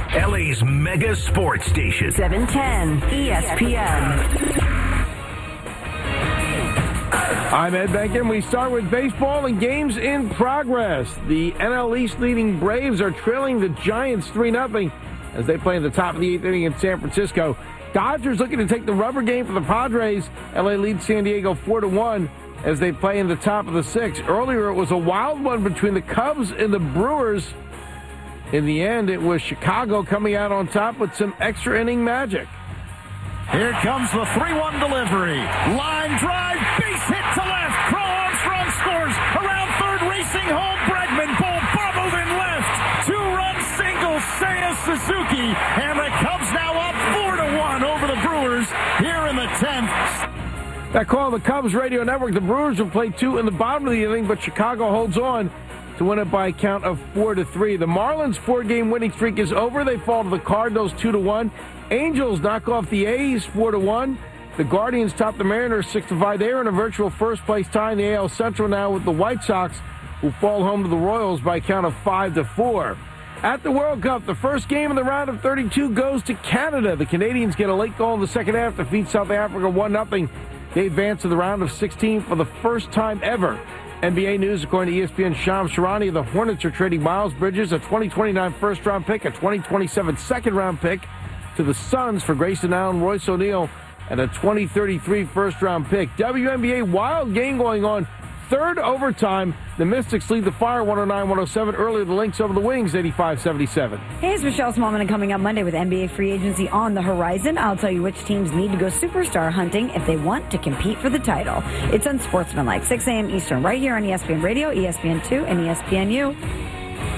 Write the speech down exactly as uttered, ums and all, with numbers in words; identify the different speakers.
Speaker 1: L A's mega sports station.
Speaker 2: seven ten E S P N.
Speaker 3: I'm Ed Benkin. We start with baseball and games in progress. The N L East leading Braves are trailing the Giants three nothing as they play in the top of the eighth inning in San Francisco. Dodgers looking to take the rubber game for the Padres. L A leads San Diego four to one as they play in the top of the sixth. Earlier, it was a wild one between the Cubs and the Brewers. In the end, it was Chicago coming out on top with some extra inning magic.
Speaker 4: Here comes the three one delivery. Line drive, base hit to left. Crow Armstrong scores. Around third, racing home. Bregman, Bull, bubbled in left. Two-run single, Seiya Suzuki. And the Cubs now up four to one over the Brewers here in the tenth.
Speaker 3: That call on the Cubs radio network. The Brewers will play two in the bottom of the inning, but Chicago holds on to win it by a count of four to three. The Marlins' four-game winning streak is over. They fall to the Cardinals two to one. Angels knock off the A's four to one. The Guardians top the Mariners six to five. They are in a virtual first-place tie in the A L Central now with the White Sox, who fall home to the Royals by a count of five to four. At the World Cup, the first game in the round of thirty-two goes to Canada. The Canadians get a late goal in the second half to defeat South Africa one nothing. They advance to the round of sixteen for the first time ever. N B A news, according to E S P N's Shams Charania, the Hornets are trading Miles Bridges, a twenty twenty-nine first-round pick, a twenty twenty-seven second-round pick, to the Suns for Grayson Allen, Royce O'Neal, and a twenty thirty-three first-round pick. W N B A wild game going on. Third overtime. The Mystics lead the Fire one oh nine one oh seven. Earlier, the Lynx over the Wings eighty-five seventy-seven.
Speaker 5: Hey, it's Michelle Smallman, and coming up Monday with N B A free agency on the horizon, I'll tell you which teams need to go superstar hunting if they want to compete for the title. It's Unsportsmanlike, six a.m. Eastern, right here on E S P N Radio, E S P N two, and E S P N U.